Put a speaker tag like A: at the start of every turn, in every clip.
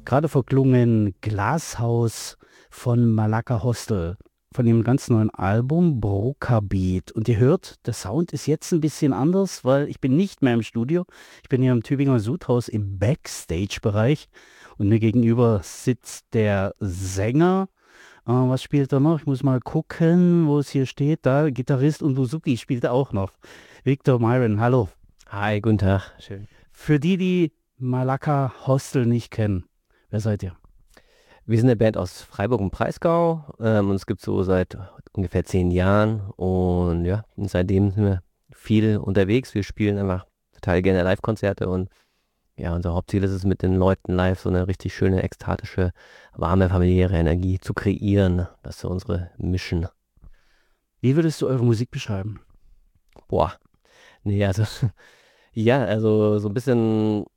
A: Gerade verklungen Glashaus von Malaka Hostel, von dem ganz neuen Album Broca Beat. Und ihr hört, der Sound ist jetzt ein bisschen anders, weil ich bin nicht mehr im Studio. Ich bin hier im Tübinger Sudhaus im Backstage-Bereich und mir gegenüber sitzt der Sänger. Was spielt er noch? Ich muss mal gucken, wo es hier steht. Da, Gitarrist und Buzuki spielt er auch noch. Victor Myron, hallo.
B: Hi, guten Tag. Schön.
A: Für die, die Malaka Hostel nicht kennen, wer seid ihr?
B: Wir sind eine Band aus Freiburg im Breisgau und es gibt so seit ungefähr 10 Jahren und ja, und seitdem sind wir viel unterwegs. Wir spielen einfach total gerne Live-Konzerte und ja, unser Hauptziel ist es, mit den Leuten live so eine richtig schöne, ekstatische, warme, familiäre Energie zu kreieren. Das ist so unsere Mission.
A: Wie würdest du eure Musik beschreiben?
B: Boah, nee, also ja, also so ein bisschen,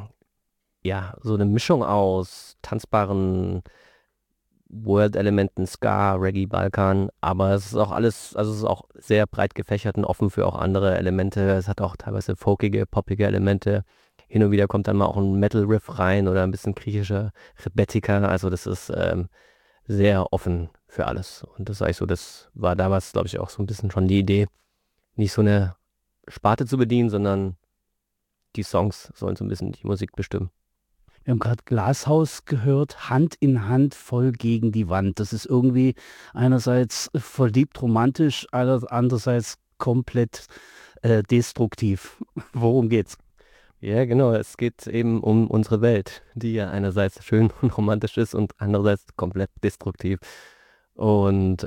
B: ja, so eine Mischung aus tanzbaren World-Elementen, Ska, Reggae, Balkan, aber es ist auch alles, also es ist auch sehr breit gefächert und offen für auch andere Elemente. Es hat auch teilweise folkige, poppige Elemente. Hin und wieder kommt dann mal auch ein Metal-Riff rein oder ein bisschen griechischer Rebettika. Also das ist sehr offen für alles. Und das ist eigentlich so, das war damals, glaube ich, auch so ein bisschen schon die Idee, nicht so eine Sparte zu bedienen, sondern die Songs sollen so ein bisschen die Musik bestimmen.
A: Wir haben gerade Glashaus gehört, Hand in Hand voll gegen die Wand. Das ist irgendwie einerseits verliebt romantisch, andererseits komplett destruktiv. Worum geht's?
B: Ja, genau. Es geht eben um unsere Welt, die ja einerseits schön und romantisch ist und andererseits komplett destruktiv. Und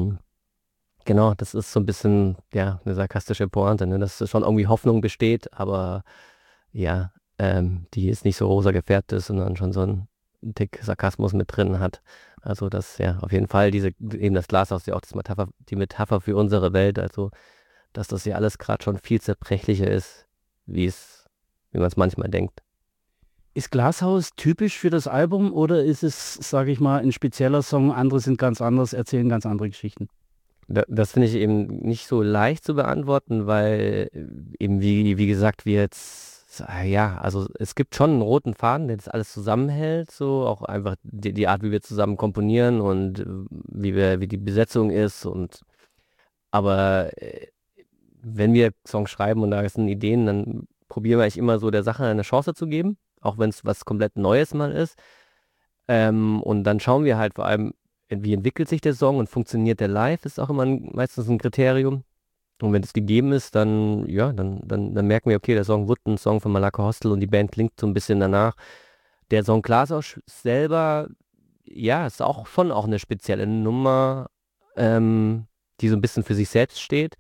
B: genau, das ist so ein bisschen, ja, eine sarkastische Pointe, ne? Dass schon irgendwie Hoffnung besteht, aber ja, die jetzt nicht so rosa gefärbt ist, sondern schon so einen Tick Sarkasmus mit drin hat. Also das, ja, auf jeden Fall eben das Glashaus, ja auch die Metapher für unsere Welt, also dass das ja alles gerade schon viel zerbrechlicher ist, wie man es manchmal denkt.
A: Ist Glashaus typisch für das Album oder ist es, sage ich mal, ein spezieller Song? Andere sind ganz anders, erzählen ganz andere Geschichten.
B: Das finde ich eben nicht so leicht zu beantworten, weil eben wie gesagt, wir jetzt, ja, also es gibt schon einen roten Faden, der das alles zusammenhält, so auch einfach die Art, wie wir zusammen komponieren und wie die Besetzung ist und aber wenn wir Songs schreiben und da sind Ideen, dann probieren wir eigentlich immer so der Sache eine Chance zu geben, auch wenn es was komplett Neues mal ist. Und dann schauen wir halt vor allem, wie entwickelt sich der Song und funktioniert der live, ist auch immer meistens ein Kriterium. Und wenn es gegeben ist, dann, ja, dann merken wir, okay, der Song wird ein Song von Malaka Hostel und die Band klingt so ein bisschen danach. Der Song Glashaus selber, ja, ist auch schon auch eine spezielle Nummer, die so ein bisschen für sich selbst steht.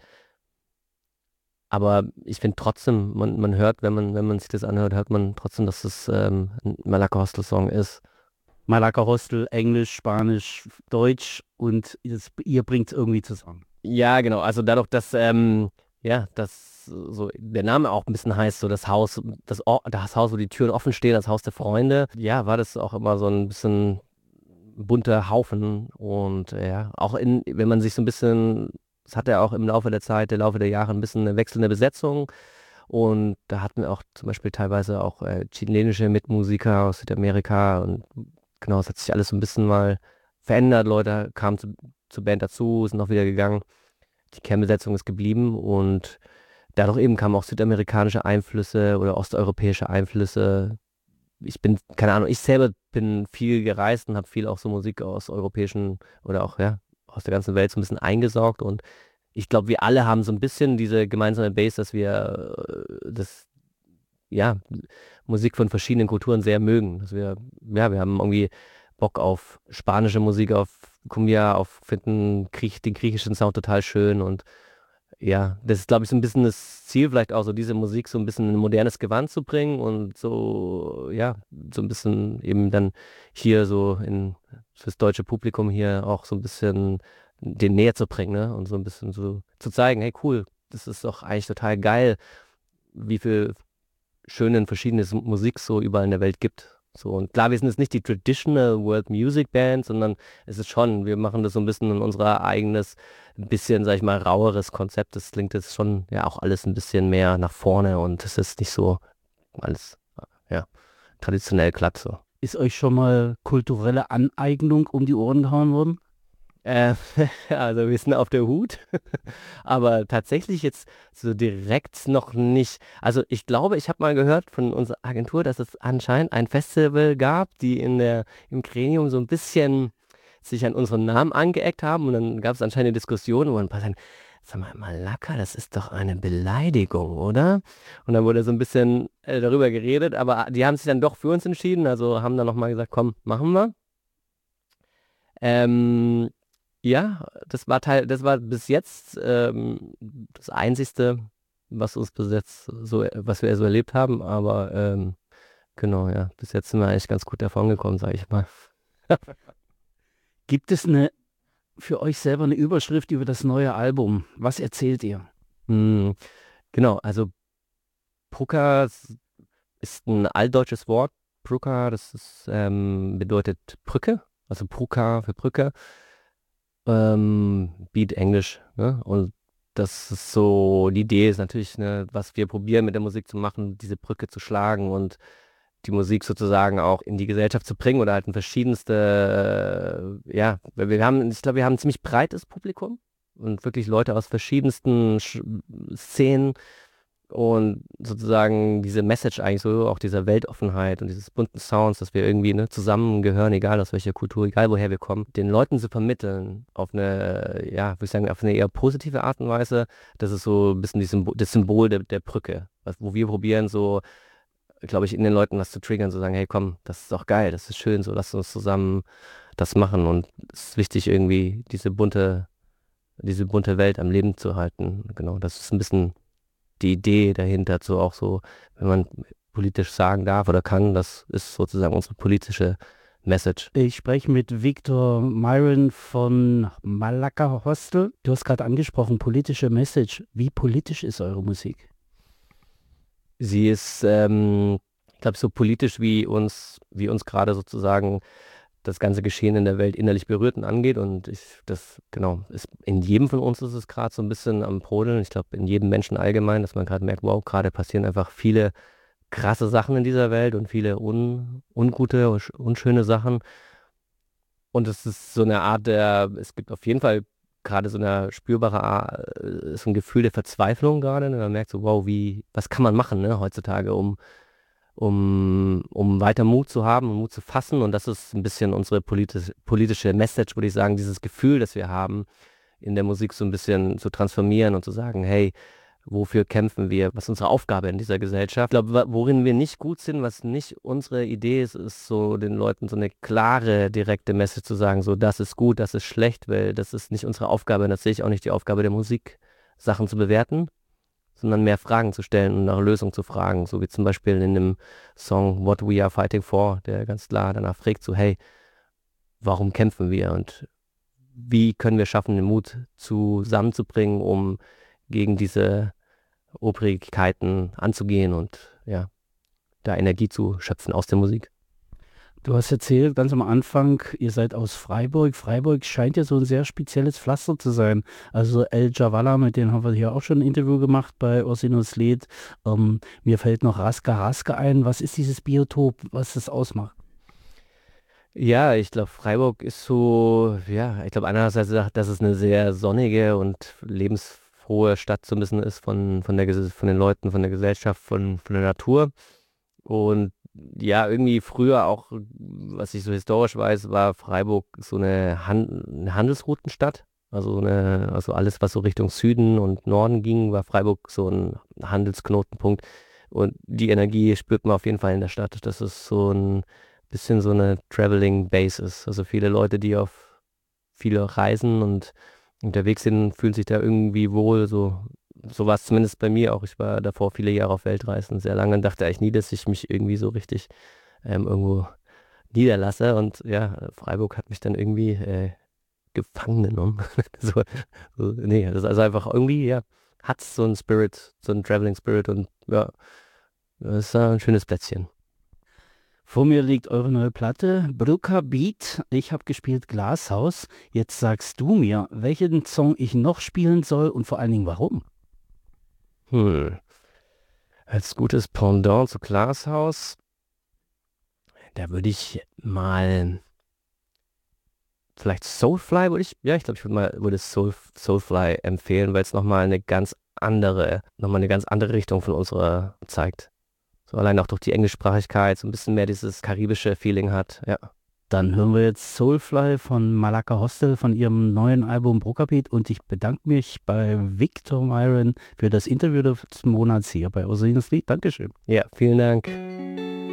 B: Aber ich finde trotzdem, man hört, wenn man sich das anhört, hört man trotzdem, dass es ein Malaka Hostel Song ist.
A: Malaka Hostel, Englisch, Spanisch, Deutsch und ihr bringt es irgendwie zusammen.
B: Ja, genau. Also dadurch, dass ja, dass so der Name auch ein bisschen heißt, so das Haus, das Haus, wo die Türen offen stehen, das Haus der Freunde, ja, war das auch immer so ein bisschen bunter Haufen und ja, auch wenn man sich so ein bisschen, das hat ja auch im Laufe der Zeit, im Laufe der Jahre ein bisschen eine wechselnde Besetzung und da hatten wir auch zum Beispiel teilweise auch chilenische Mitmusiker aus Südamerika und genau, es hat sich alles so ein bisschen mal verändert. Leute kamen zur Band dazu, sind auch wieder gegangen. Die Kernbesetzung ist geblieben und dadurch eben kamen auch südamerikanische Einflüsse oder osteuropäische Einflüsse. Ich bin, keine Ahnung, ich selber bin viel gereist und habe viel auch so Musik aus europäischen oder auch, ja, aus der ganzen Welt so ein bisschen eingesaugt und ich glaube, wir alle haben so ein bisschen diese gemeinsame Base, dass wir ja, Musik von verschiedenen Kulturen sehr mögen. Dass ja, wir haben irgendwie Bock auf spanische Musik, auf Cumbia, finden den griechischen Sound total schön und ja, das ist, glaube ich, so ein bisschen das Ziel, vielleicht auch so diese Musik so ein bisschen in ein modernes Gewand zu bringen und so, ja, so ein bisschen eben dann hier so fürs deutsche Publikum hier auch so ein bisschen den näher zu bringen, ne? Und so ein bisschen so zu zeigen, hey cool, das ist doch eigentlich total geil, wie viel schöne verschiedene Musik so überall in der Welt gibt. So, und klar, wir sind jetzt nicht die Traditional World Music Band, sondern es ist schon, wir machen das so ein bisschen in unser eigenes, ein bisschen, sag ich mal, raueres Konzept. Das klingt jetzt schon ja auch alles ein bisschen mehr nach vorne und es ist nicht so alles, ja, traditionell glatt so.
A: Ist euch schon mal kulturelle Aneignung um die Ohren gehauen worden?
B: Äh, also wir sind auf der Hut, aber tatsächlich jetzt so direkt noch nicht. Also ich glaube, ich habe mal gehört von unserer Agentur, dass es anscheinend ein Festival gab, die im Gremium so ein bisschen sich an unseren Namen angeeckt haben und dann gab es anscheinend eine Diskussion, wo ein paar sagen, sag mal, Malaka, das ist doch eine Beleidigung, oder? Und dann wurde so ein bisschen darüber geredet, aber die haben sich dann doch für uns entschieden, also haben dann nochmal gesagt, komm, machen wir. Ähm, ja, das war bis jetzt das Einzigste, was uns bis jetzt so, was wir so erlebt haben, aber genau, ja, bis jetzt sind wir eigentlich ganz gut davon gekommen, sage ich mal.
A: Gibt es für euch selber eine Überschrift über das neue Album? Was erzählt ihr?
B: Hm, genau, also Pruka ist ein altdeutsches Wort. Pruka, das ist, bedeutet Brücke, also Pruka für Brücke. Beat Englisch, ne? Und das ist so, die Idee ist natürlich, ne, was wir probieren mit der Musik zu machen, diese Brücke zu schlagen und die Musik sozusagen auch in die Gesellschaft zu bringen oder halt in verschiedenste, ja, weil ich glaube, wir haben ein ziemlich breites Publikum und wirklich Leute aus verschiedensten Szenen und sozusagen diese Message eigentlich so, auch dieser Weltoffenheit und dieses bunten Sounds, dass wir irgendwie ne, zusammengehören, egal aus welcher Kultur, egal woher wir kommen, den Leuten zu vermitteln auf eine, ja, würde ich sagen, auf eine eher positive Art und Weise, das ist so ein bisschen das Symbol der Brücke, wo wir probieren so, glaube ich, in den Leuten was zu triggern, zu sagen, hey komm, das ist doch geil, das ist schön, so lass uns zusammen das machen und es ist wichtig irgendwie diese bunte Welt am Leben zu halten. Genau, das ist ein bisschen die Idee dahinter, so auch so, wenn man politisch sagen darf oder kann, das ist sozusagen unsere politische Message.
A: Ich spreche mit Victor Myron von Malaka Hostel. Du hast gerade angesprochen, politische Message. Wie politisch ist eure Musik?
B: Sie ist, ich glaube, so politisch wie uns gerade sozusagen das ganze Geschehen in der Welt innerlich berührt und angeht. Und genau, in jedem von uns ist es gerade so ein bisschen am Brodeln. Ich glaube, in jedem Menschen allgemein, dass man gerade merkt, wow, gerade passieren einfach viele krasse Sachen in dieser Welt und viele ungute, unschöne Sachen. Und es ist so eine Art es gibt auf jeden Fall gerade so eine spürbare so ein Gefühl der Verzweiflung gerade. Ne? Man merkt so, wow, was kann man machen, ne, heutzutage, um weiter Mut zu haben und Mut zu fassen. Und das ist ein bisschen unsere politische Message, würde ich sagen, dieses Gefühl, das wir haben, in der Musik so ein bisschen zu transformieren und zu sagen, hey, wofür kämpfen wir? Was ist unsere Aufgabe in dieser Gesellschaft? Ich glaube, worin wir nicht gut sind, was nicht unsere Idee ist, ist so den Leuten so eine klare, direkte Message zu sagen, so das ist gut, das ist schlecht, weil das ist nicht unsere Aufgabe. Und das sehe ich auch nicht die Aufgabe der Musik, Sachen zu bewerten, sondern mehr Fragen zu stellen und nach Lösungen zu fragen. So wie zum Beispiel in dem Song What We Are Fighting For, der ganz klar danach fragt, so hey, warum kämpfen wir und wie können wir schaffen, den Mut zusammenzubringen, um gegen diese Obrigkeiten anzugehen und ja, da Energie zu schöpfen aus der Musik.
A: Du hast erzählt ganz am Anfang, ihr seid aus Freiburg. Freiburg scheint ja so ein sehr spezielles Pflaster zu sein. Also El Javala, mit denen haben wir hier auch schon ein Interview gemacht bei Ursinus Lied. Mir fällt noch Raska Raska ein. Was ist dieses Biotop, was das ausmacht?
B: Ja, ich glaube, Freiburg ist so, ja, ich glaube einerseits, dass es eine sehr sonnige und lebensfrohe Stadt so ein bisschen ist von den Leuten, von der Gesellschaft, von der Natur. Und ja, irgendwie früher auch, was ich so historisch weiß, war Freiburg so eine Handelsroutenstadt. Also alles, was so Richtung Süden und Norden ging, war Freiburg so ein Handelsknotenpunkt. Und die Energie spürt man auf jeden Fall in der Stadt. Das ist so ein bisschen so eine Traveling Base ist. Also viele Leute, die auf viele reisen und unterwegs sind, fühlen sich da irgendwie wohl. So war es zumindest bei mir auch. Ich war davor viele Jahre auf Weltreisen, sehr lange und dachte eigentlich nie, dass ich mich irgendwie so richtig irgendwo niederlasse. Und ja, Freiburg hat mich dann irgendwie gefangen genommen. so, nee, das ist also einfach irgendwie, ja, hat so einen Spirit, so einen Traveling Spirit und ja, das ist ein schönes Plätzchen.
A: Vor mir liegt eure neue Platte, Bruca Beat. Ich habe gespielt Glashaus. Jetzt sagst du mir, welchen Song ich noch spielen soll und vor allen Dingen warum.
B: Als gutes Pendant zu Glashaus Da würde ich mal vielleicht Soulfly ich glaube, würde Soulfly empfehlen, weil es nochmal eine ganz andere Richtung von unserer zeigt. So allein auch durch die Englischsprachigkeit, so ein bisschen mehr dieses karibische Feeling hat, ja.
A: Dann hören wir jetzt Soulfly von Malaka Hostel von ihrem neuen Album Brokerbeat und ich bedanke mich bei Victor Myron für das Interview des Monats hier bei Orsinius Lied. Dankeschön.
B: Ja, vielen Dank.